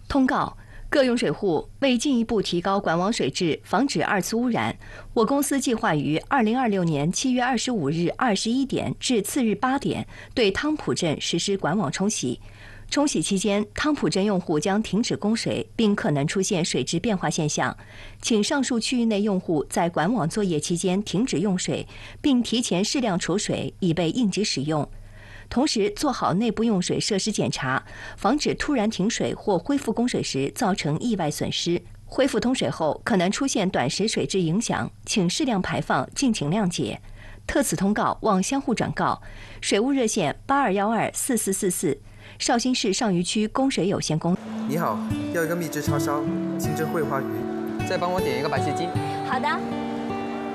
通告：各用水户为进一步提高管网水质，防止二次污染，我公司计划于2026年7月25日21点至次日8点对汤浦镇实施管网冲洗。冲洗期间，汤浦镇用户将停止供水，并可能出现水质变化现象。请上述区域内用户在管网作业期间停止用水，并提前适量储水，以备应急使用。同时，做好内部用水设施检查，防止突然停水或恢复供水时造成意外损失。恢复通水后，可能出现短时水质影响，请适量排放，敬请谅解。特此通告望相互转告。水务热线82124444。绍兴市上虞区供水有限公司。 你好，要一个秘制叉烧，清蒸桂花鱼， 再帮我点一个白切鸡。 好的。